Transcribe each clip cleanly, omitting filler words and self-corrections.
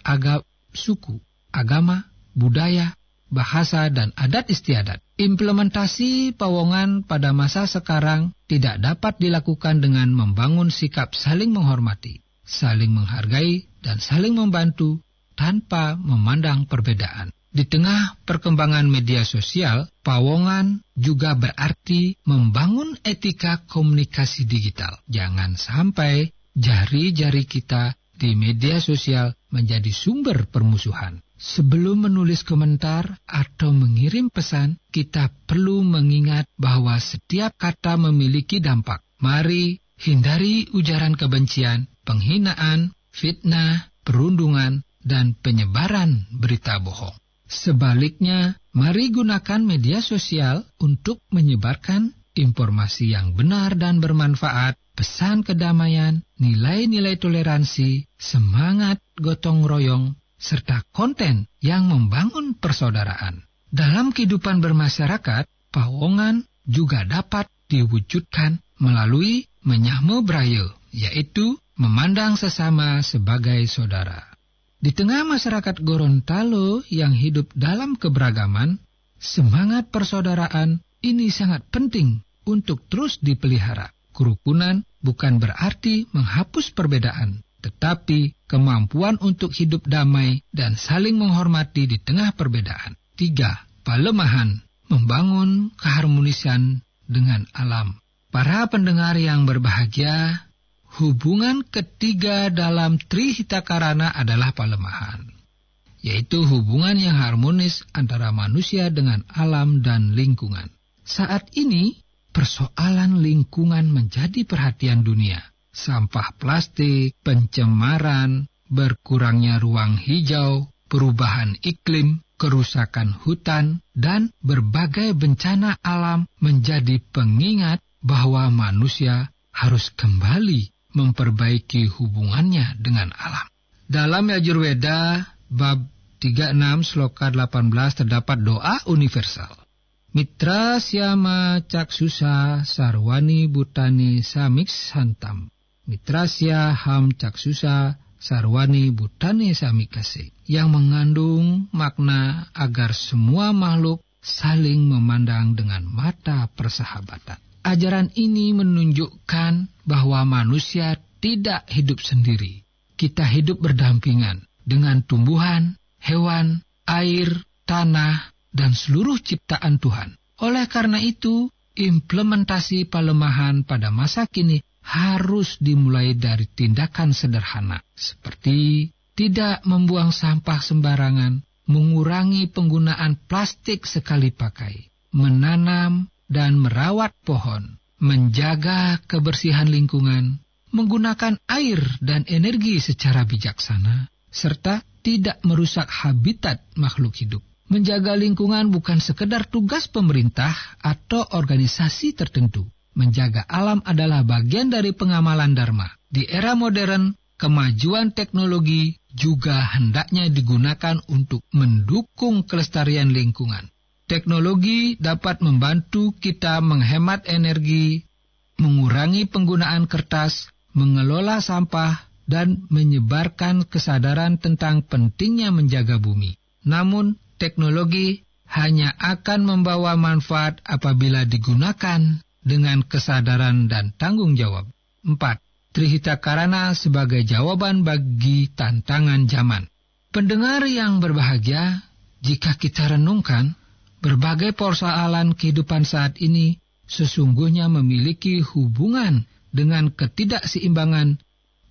suku, agama, budaya, bahasa, dan adat istiadat. Implementasi pawongan pada masa sekarang tidak dapat dilakukan dengan membangun sikap saling menghormati, saling menghargai, dan saling membantu tanpa memandang perbedaan. Di tengah perkembangan media sosial, pawongan juga berarti membangun etika komunikasi digital. Jangan sampai jari-jari kita di media sosial menjadi sumber permusuhan. Sebelum menulis komentar atau mengirim pesan, kita perlu mengingat bahwa setiap kata memiliki dampak. Mari hindari ujaran kebencian, penghinaan, fitnah, perundungan, dan penyebaran berita bohong. Sebaliknya, mari gunakan media sosial untuk menyebarkan informasi yang benar dan bermanfaat, pesan kedamaian, nilai-nilai toleransi, semangat gotong royong, serta konten yang membangun persaudaraan. Dalam kehidupan bermasyarakat, pawongan juga dapat diwujudkan melalui menyahme braya, yaitu memandang sesama sebagai saudara. Di tengah masyarakat Gorontalo yang hidup dalam keberagaman, semangat persaudaraan ini sangat penting untuk terus dipelihara. Kerukunan bukan berarti menghapus perbedaan, tetapi kemampuan untuk hidup damai dan saling menghormati di tengah perbedaan. 3. Palemahan, membangun keharmonisan dengan alam. Para pendengar yang berbahagia, hubungan ketiga dalam Trihitakarana adalah palemahan, yaitu hubungan yang harmonis antara manusia dengan alam dan lingkungan. Saat ini, persoalan lingkungan menjadi perhatian dunia. Sampah plastik, pencemaran, berkurangnya ruang hijau, perubahan iklim, kerusakan hutan, dan berbagai bencana alam menjadi pengingat bahwa manusia harus kembali memperbaiki hubungannya dengan alam. Dalam Yajurveda, bab 36, sloka 18 terdapat doa universal. Mitra syama caksusa sarwani butani samiksantam. Mitrasya ham caksusa sarwani butani samikase, yang mengandung makna agar semua makhluk saling memandang dengan mata persahabatan. Ajaran ini menunjukkan bahwa manusia tidak hidup sendiri. Kita hidup berdampingan dengan tumbuhan, hewan, air, tanah, dan seluruh ciptaan Tuhan. Oleh karena itu, implementasi palemahan pada masa kini harus dimulai dari tindakan sederhana, seperti tidak membuang sampah sembarangan, mengurangi penggunaan plastik sekali pakai, menanam dan merawat pohon, menjaga kebersihan lingkungan, menggunakan air dan energi secara bijaksana, serta tidak merusak habitat makhluk hidup. Menjaga lingkungan bukan sekedar tugas pemerintah atau organisasi tertentu. Menjaga alam adalah bagian dari pengamalan dharma. Di era modern, kemajuan teknologi juga hendaknya digunakan untuk mendukung kelestarian lingkungan. Teknologi dapat membantu kita menghemat energi, mengurangi penggunaan kertas, mengelola sampah, dan menyebarkan kesadaran tentang pentingnya menjaga bumi. Namun, teknologi hanya akan membawa manfaat apabila digunakan dengan kesadaran dan tanggung jawab. 4. Trihitakarana sebagai jawaban bagi tantangan zaman. Pendengar yang berbahagia, jika kita renungkan, berbagai persoalan kehidupan saat ini sesungguhnya memiliki hubungan dengan ketidakseimbangan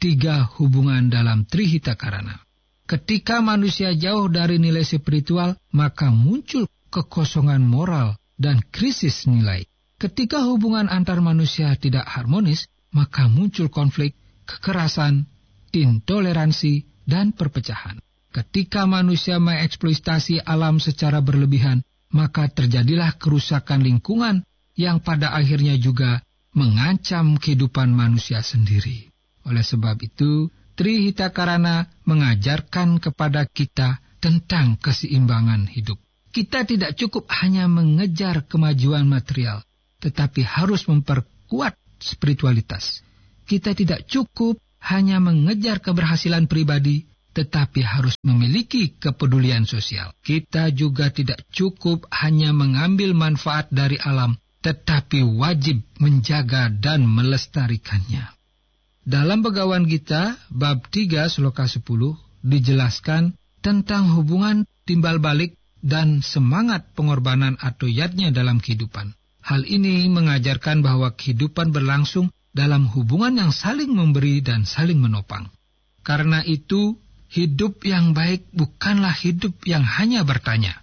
3 hubungan dalam Trihitakarana. Ketika manusia jauh dari nilai spiritual, maka muncul kekosongan moral dan krisis nilai. Ketika hubungan antar manusia tidak harmonis, maka muncul konflik, kekerasan, intoleransi, dan perpecahan. Ketika manusia mengeksploitasi alam secara berlebihan, maka terjadilah kerusakan lingkungan yang pada akhirnya juga mengancam kehidupan manusia sendiri. Oleh sebab itu, Trihitakarana mengajarkan kepada kita tentang keseimbangan hidup. Kita tidak cukup hanya mengejar kemajuan material, tetapi harus memperkuat spiritualitas. Kita tidak cukup hanya mengejar keberhasilan pribadi, tetapi harus memiliki kepedulian sosial. Kita juga tidak cukup hanya mengambil manfaat dari alam, tetapi wajib menjaga dan melestarikannya. Dalam Begawan Gita, bab 3 sloka 10, dijelaskan tentang hubungan timbal balik dan semangat pengorbanan atau yadnya dalam kehidupan. Hal ini mengajarkan bahwa kehidupan berlangsung dalam hubungan yang saling memberi dan saling menopang. Karena itu, hidup yang baik bukanlah hidup yang hanya bertanya,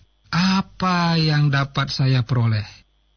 apa yang dapat saya peroleh?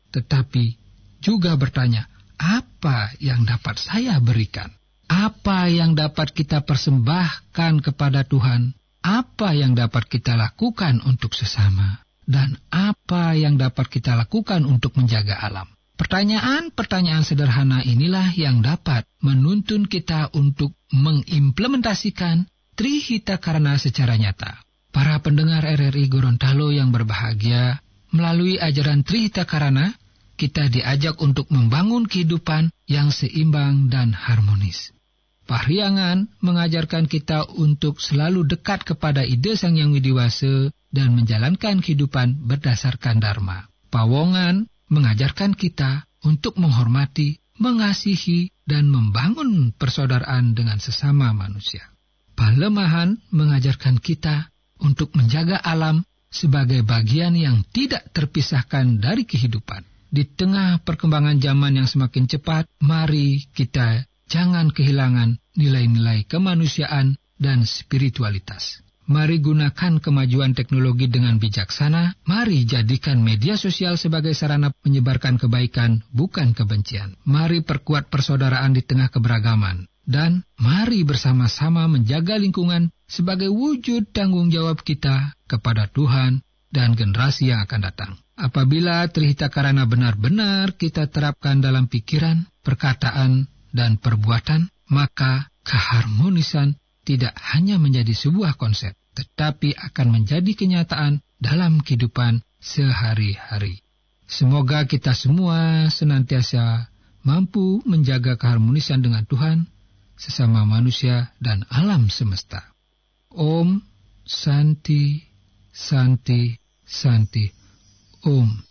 Tetapi juga bertanya, apa yang dapat saya berikan? Apa yang dapat kita persembahkan kepada Tuhan? Apa yang dapat kita lakukan untuk sesama? Dan apa yang dapat kita lakukan untuk menjaga alam? Pertanyaan-pertanyaan sederhana inilah yang dapat menuntun kita untuk mengimplementasikan Trihita Karana secara nyata. Para pendengar RRI Gorontalo yang berbahagia, melalui ajaran Trihita Karana, kita diajak untuk membangun kehidupan yang seimbang dan harmonis. Pahriangan mengajarkan kita untuk selalu dekat kepada ide Sang Hyang Widiwasa dan menjalankan kehidupan berdasarkan Dharma. Pawongan mengajarkan kita untuk menghormati, mengasihi, dan membangun persaudaraan dengan sesama manusia. Palemahan mengajarkan kita untuk menjaga alam sebagai bagian yang tidak terpisahkan dari kehidupan. Di tengah perkembangan zaman yang semakin cepat, mari kita jangan kehilangan nilai-nilai kemanusiaan dan spiritualitas. Mari gunakan kemajuan teknologi dengan bijaksana. Mari jadikan media sosial sebagai sarana menyebarkan kebaikan, bukan kebencian. Mari perkuat persaudaraan di tengah keberagaman. Dan mari bersama-sama menjaga lingkungan sebagai wujud tanggung jawab kita kepada Tuhan dan generasi yang akan datang. Apabila Trihita Karana benar-benar kita terapkan dalam pikiran, perkataan, dan perbuatan, maka keharmonisan tidak hanya menjadi sebuah konsep, tetapi akan menjadi kenyataan dalam kehidupan sehari-hari. Semoga kita semua senantiasa mampu menjaga keharmonisan dengan Tuhan, sesama manusia, dan alam semesta. Om Santi, Santi, Santi. Om